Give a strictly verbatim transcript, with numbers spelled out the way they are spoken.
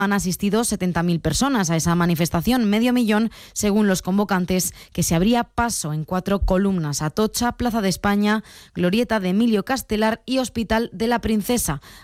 han asistido setenta mil personas a esa manifestación, medio millón según los convocantes, que se abría paso en cuatro columnas: Atocha, Plaza de España, Glorieta de Emilio Castelar y Hospital de la Princesa.